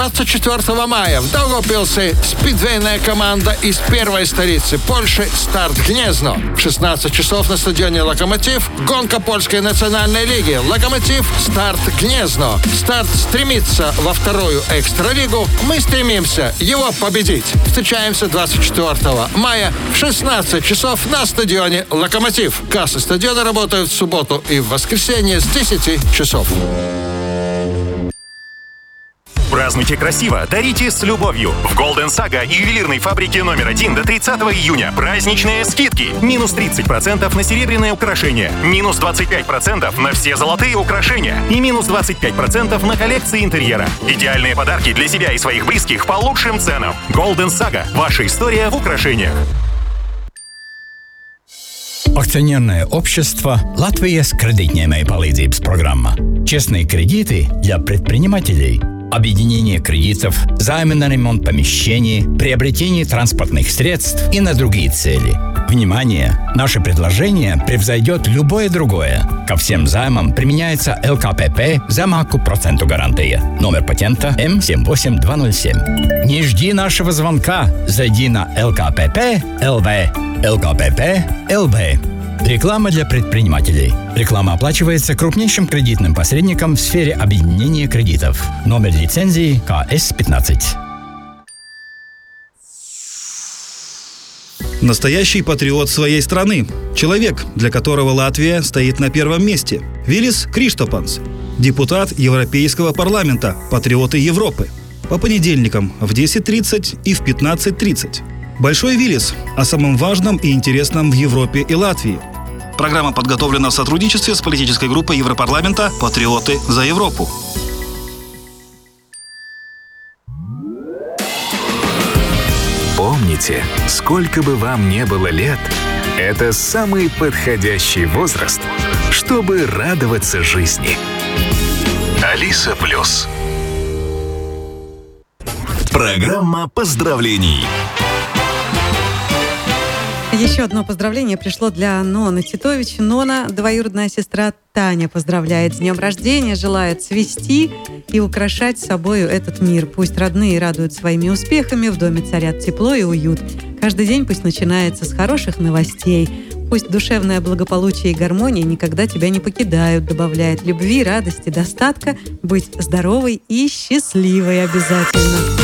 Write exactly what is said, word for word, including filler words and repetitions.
двадцать четвёртого мая в Даугавпилсе спидвейная команда из первой столицы Польши «Старт Гнездно». В шестнадцать часов на стадионе «Локомотив» гонка польской национальной лиги. «Локомотив» «Старт Гнездно». «Старт» стремится во вторую экстралигу. Мы стремимся его победить. Встречаемся двадцать четвёртого мая в шестнадцать часов на стадионе «Локомотив». Кассы стадиона работают в субботу и в воскресенье с десяти часов. Празднуйте красиво, дарите с любовью. В Golden Saga и ювелирной фабрике номер один до тридцатого июня праздничные скидки. Минус тридцать процентов на серебряные украшения, минус двадцать пять процентов на все золотые украшения и минус двадцать пять процентов на коллекции интерьера. Идеальные подарки для себя и своих близких по лучшим ценам. Golden Saga. Ваша история в украшениях. Акционерное общество «Латвijas кредитņēmēju palīdzības программа». Честные кредиты для предпринимателей. Объединение кредитов, займы на ремонт помещений, приобретение транспортных средств и на другие цели. Внимание! Наше предложение превзойдет любое другое. Ко всем займам применяется эл ка пэ пэ замаку проценту гарантия. Номер патента эм семь восемь два ноль семь. Не жди нашего звонка. Зайди на эл ка пэ пэ точка эл ви. эл ка пэ пэ точка эл ви. Реклама для предпринимателей. Реклама оплачивается крупнейшим кредитным посредником в сфере объединения кредитов. Номер лицензии ка эс пятнадцать. Настоящий патриот своей страны. Человек, для которого Латвия стоит на первом месте. Вилис Криштопанс. Депутат Европейского парламента. Патриоты Европы. По понедельникам в десять тридцать и в пятнадцать тридцать. Большой Виллис о самом важном и интересном в Европе и Латвии. Программа подготовлена в сотрудничестве с политической группой Европарламента «Патриоты за Европу». Помните, сколько бы вам не было лет, это самый подходящий возраст, чтобы радоваться жизни. Алиса Плюс. Программа поздравлений. Еще одно поздравление пришло для Ноны Титович. Нона, двоюродная сестра Таня, поздравляет с днем рождения, желает цвести и украшать собою этот мир. Пусть родные радуют своими успехами, в доме царят тепло и уют. Каждый день пусть начинается с хороших новостей. Пусть душевное благополучие и гармония никогда тебя не покидают, добавляет любви, радости, достатка, быть здоровой и счастливой обязательно.